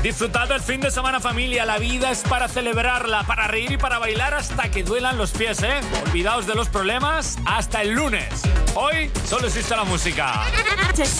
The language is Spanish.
Disfrutad del fin de semana, familia. La vida es para celebrarla, para reír y para bailar hasta que duelan los pies, ¿eh? Olvidaos de los problemas hasta el lunes. Hoy solo existe la música.